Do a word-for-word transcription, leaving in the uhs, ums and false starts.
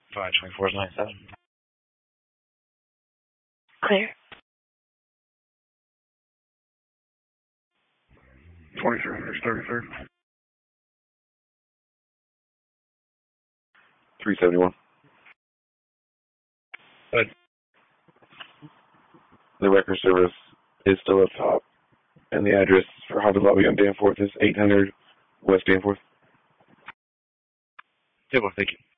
five twenty-four nine seven. Clear. twenty-three hundred thirty-third. three seventy-one. Good. The record service is still up top, and the address for Hobby Lobby on Danforth is eight hundred West Danforth. Yeah, well, thank you.